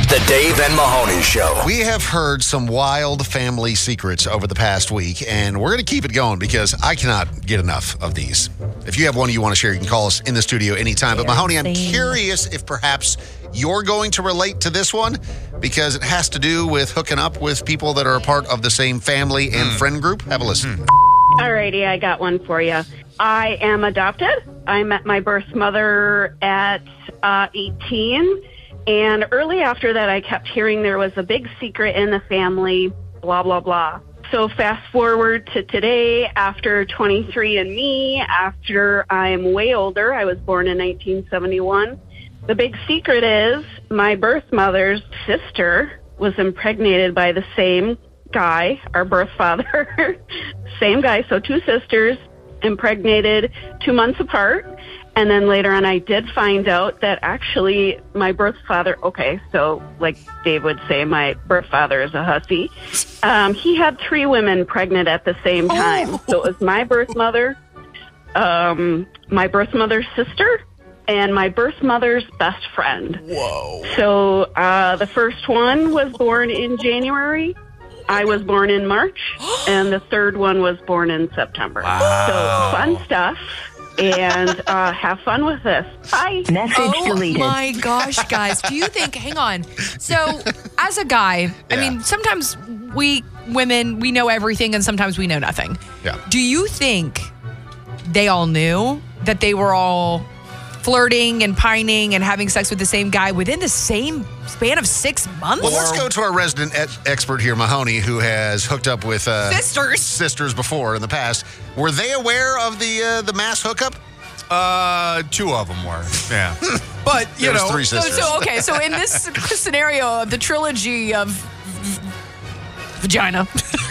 The Dave and Mahoney Show. We have heard some wild family secrets over the past week, and we're going to keep it going because I cannot get enough of these. If you have one you want to share, you can call us in the studio anytime. But Mahoney, I'm curious if perhaps you're going to relate to this one because it has to do with hooking up with people that are a part of the same family and friend group. Have a listen. Alrighty, I got one for you. I am adopted. I met my birth mother at 18. And early after that, I kept hearing there was a big secret in the family, blah, blah, blah. So fast forward to today, after 23andMe, after I'm way older, I was born in 1971. The big secret is my birth mother's sister was impregnated by the same guy, our birth father, same guy. So two sisters impregnated 2 months apart. And then later on, I did find out that actually my birth father, okay, so like Dave would say, my birth father is a hussy. He had 3 women pregnant at the same time. So it was my birth mother, my birth mother's sister, and my birth mother's best friend. Whoa. So the first one was born in January. I was born in March. And the third one was born in September. Wow. So fun stuff. And have fun with this. Bye. Message deleted. Oh, my gosh, guys. Do you think, hang on. So, as a guy, I mean, sometimes we women, we know everything and sometimes we know nothing. Yeah. Do you think they all knew that they were all flirting and pining and having sex with the same guy within the same span of 6 months? Well, let's go to our resident expert here, Mahoney, who has hooked up with sisters before in the past. Were they aware of the mass hookup? 2 of them were, yeah. But, you know. 3 sisters. So in this scenario of the trilogy of vagina.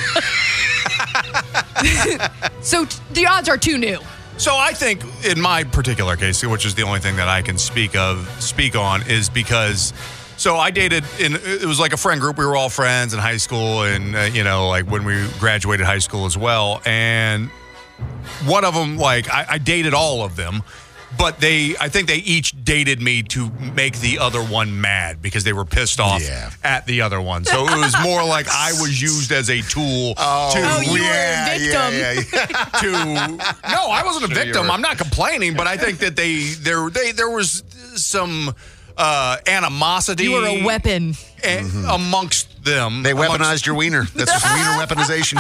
So the odds are 2 new. So I think in my particular case, which is the only thing that I can speak on, is because, so I dated, it was like a friend group. We were all friends in high school and, like when we graduated high school as well. And one of them, like, I dated all of them. But I think they each dated me to make the other one mad because they were pissed off at the other one. So it was more like I was used as a tool to... you were a victim. No, I wasn't a victim. I'm not complaining, but I think that there was some animosity. You were a weapon. Amongst them. They weaponized your wiener. That's just wiener weaponization.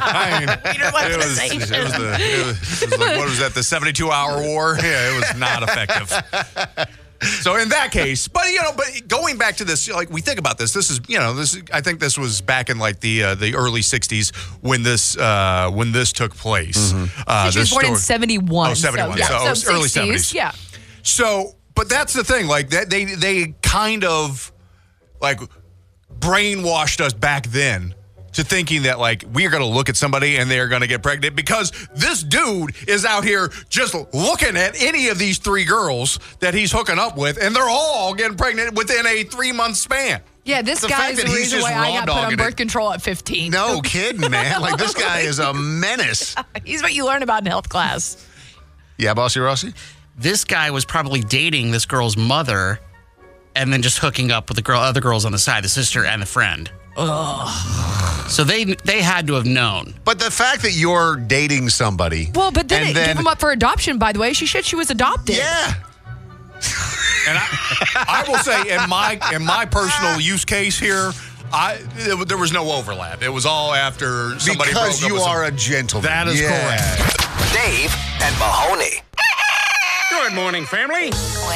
It was like, what was that, the 72-hour war? Yeah, it was not effective. So in that case, but going back to this, like we think about this. This is, I think this was back in like the early '60s when this took place. She was born in 71. Oh, 71. So it was early 70s. Yeah. So, but that's the thing. Like that, they kind of like brainwashed us back then to thinking that like we are going to look at somebody and they are going to get pregnant because this dude is out here just looking at any of these 3 girls that he's hooking up with, and they're all getting pregnant within a 3-month span. Yeah, this guy's the reason why I got put on birth control at 15. No kidding, man. Like, this guy is a menace. He's what you learn about in health class. Yeah, Bossy Rossi? This guy was probably dating this girl's mother and then just hooking up with the other girls on the side, the sister and the friend. Ugh. So they had to have known. But the fact that you're dating somebody... Well, but then give him up for adoption, by the way. She said she was adopted. Yeah. And I will say, in my personal use case here, there was no overlap. It was all after somebody broke up with you are a gentleman. That is correct. Dave and Mahoney. Good morning, family.